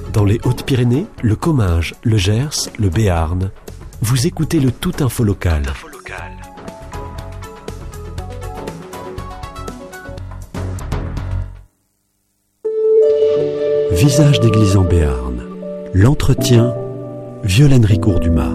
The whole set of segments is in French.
Dans les Hautes-Pyrénées, le Comminges, le Gers, le Béarn, vous écoutez le Tout Info Local. Visage d'église en Béarn. L'entretien, Violaine Ricourt-Dumas.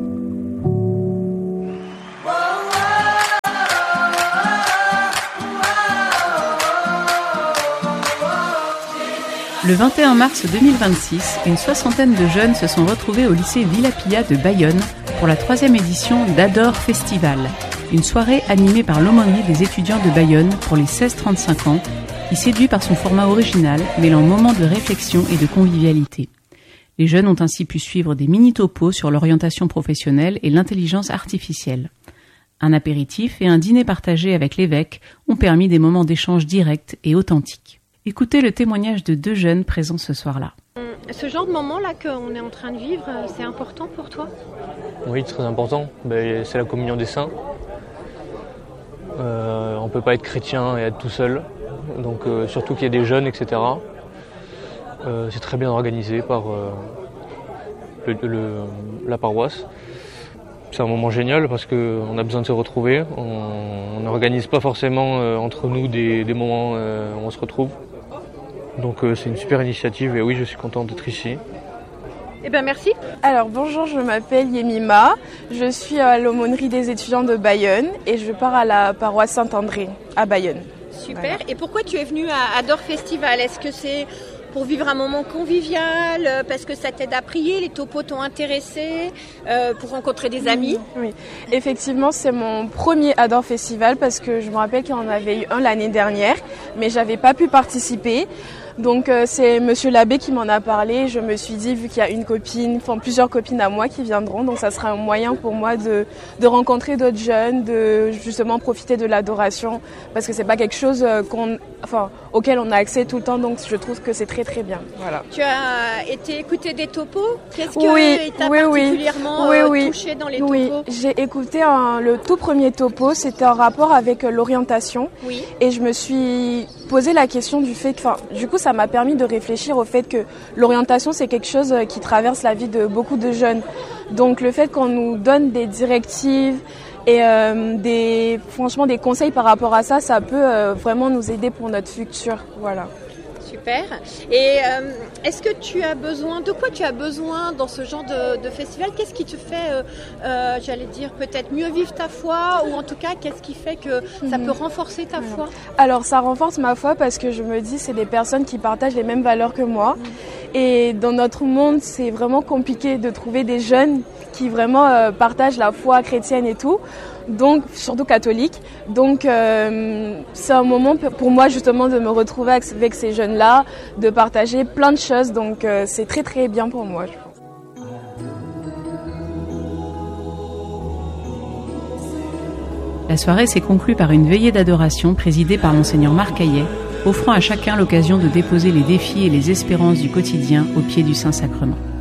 Le 21 mars 2026, une soixantaine de jeunes se sont retrouvés au lycée Villa-Pilla de Bayonne pour la 3e édition d'Adore Festival, une soirée animée par l'aumônerie des étudiants de Bayonne pour les 16-35 ans, qui séduit par son format original, mêlant moments de réflexion et de convivialité. Les jeunes ont ainsi pu suivre des mini-topos sur l'orientation professionnelle et l'intelligence artificielle. Un apéritif et un dîner partagé avec l'évêque ont permis des moments d'échange directs et authentiques. Écoutez le témoignage de 2 jeunes présents ce soir-là. Ce genre de moment-là qu'on est en train de vivre, c'est important pour toi ? Oui, très important. C'est la communion des saints. On ne peut pas être chrétien et être tout seul. Donc surtout qu'il y a des jeunes, etc. C'est très bien organisé par la paroisse. C'est un moment génial parce qu'on a besoin de se retrouver. On n'organise pas forcément entre nous des moments où on se retrouve. Donc c'est une super initiative et oui, je suis content d'être ici. Eh bien merci. Alors bonjour, je m'appelle Yemima, je suis à l'aumônerie des étudiants de Bayonne et je pars à la paroisse Saint-André à Bayonne. Super, voilà. Et pourquoi tu es venue à Adore Festival ? Est-ce que c'est pour vivre un moment convivial, parce que ça t'aide à prier, les topos t'ont intéressé, pour rencontrer des amis ? Oui, effectivement c'est mon premier Adore Festival parce que je me rappelle qu'il y en avait eu un l'année dernière, mais j'avais pas pu participer. Donc c'est monsieur l'abbé qui m'en a parlé, je me suis dit vu qu'il y a une copine, plusieurs copines à moi qui viendront, donc ça sera un moyen pour moi de rencontrer d'autres jeunes, de justement profiter de l'adoration, parce que c'est pas quelque chose auquel on a accès tout le temps, donc je trouve que c'est très très bien. Voilà. Tu as été écouter des topos ? Qu'est-ce qui t'a particulièrement touché dans les topos ? Oui, j'ai écouté le tout premier topo, c'était en rapport avec l'orientation, et je me suis posé la question du fait que, du coup ça m'a permis de réfléchir au fait que l'orientation c'est quelque chose qui traverse la vie de beaucoup de jeunes. Donc le fait qu'on nous donne des directives et des conseils par rapport à ça, ça peut vraiment nous aider pour notre futur. Voilà. Super. Et est-ce que de quoi tu as besoin dans ce genre de festival ? Qu'est-ce qui te fait, peut-être mieux vivre ta foi, ou en tout cas, qu'est-ce qui fait que ça peut renforcer ta foi ? Alors, ça renforce ma foi parce que je me dis c'est des personnes qui partagent les mêmes valeurs que moi. Et dans notre monde, c'est vraiment compliqué de trouver des jeunes qui vraiment partagent la foi chrétienne et tout. Donc surtout catholique. Donc c'est un moment pour moi justement de me retrouver avec ces jeunes-là, de partager plein de choses. Donc c'est très très bien pour moi, je pense. La soirée s'est conclue par une veillée d'adoration présidée par monseigneur Marc Hayet, offrant à chacun l'occasion de déposer les défis et les espérances du quotidien au pied du Saint-Sacrement.